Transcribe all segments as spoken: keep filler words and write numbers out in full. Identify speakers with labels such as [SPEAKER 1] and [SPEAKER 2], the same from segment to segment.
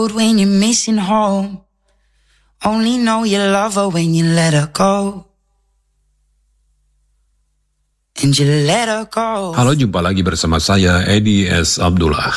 [SPEAKER 1] When you're missing home, only know you love her when you let her go. And you let her go.
[SPEAKER 2] Halo, jumpa lagi bersama saya Edi S. Abdullah.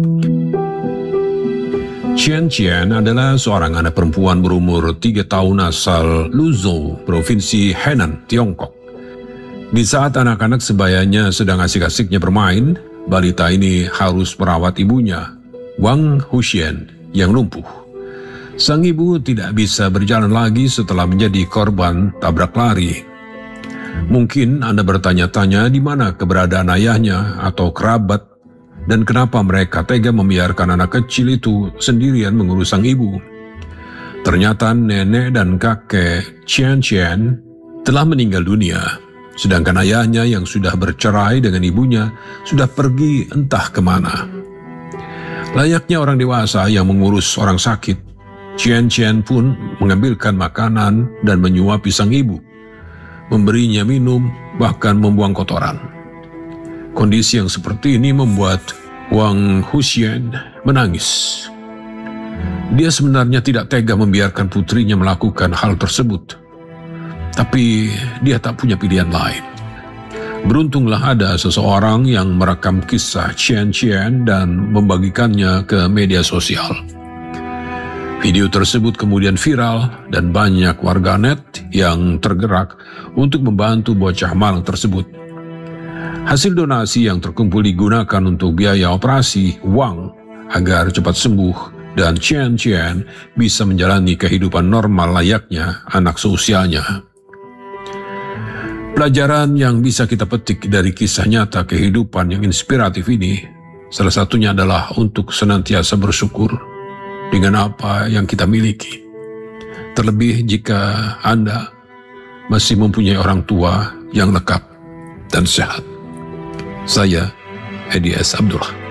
[SPEAKER 2] Qian Qian adalah seorang anak perempuan berumur tiga tahun asal Luzhou, Provinsi Henan, Tiongkok. Di saat anak-anak sebayanya sedang asik-asiknya bermain, balita ini harus merawat ibunya, Wang Huxian, yang lumpuh. Sang ibu tidak bisa berjalan lagi setelah menjadi korban tabrak lari. Mungkin Anda bertanya-tanya di mana keberadaan ayahnya atau kerabat dan kenapa mereka tega membiarkan anak kecil itu sendirian mengurus sang ibu. Ternyata nenek dan kakek Qian Qian telah meninggal dunia, sedangkan ayahnya yang sudah bercerai dengan ibunya sudah pergi entah kemana. Layaknya orang dewasa yang mengurus orang sakit, Qian Qian pun mengambilkan makanan dan menyuapi sang ibu, memberinya minum, bahkan membuang kotoran. Kondisi yang seperti ini membuat Wang Huxian menangis. Dia sebenarnya tidak tega membiarkan putrinya melakukan hal tersebut, tapi dia tak punya pilihan lain. Beruntunglah ada seseorang yang merekam kisah Qian Qian dan membagikannya ke media sosial. Video tersebut kemudian viral dan banyak warganet yang tergerak untuk membantu bocah malang tersebut. Hasil donasi yang terkumpul digunakan untuk biaya operasi Wang agar cepat sembuh dan Qian Qian bisa menjalani kehidupan normal layaknya anak seusianya. Pelajaran yang bisa kita petik dari kisah nyata kehidupan yang inspiratif ini, salah satunya adalah untuk senantiasa bersyukur dengan apa yang kita miliki. Terlebih jika Anda masih mempunyai orang tua yang lengkap dan sehat. Saya Edi S. Abdullah.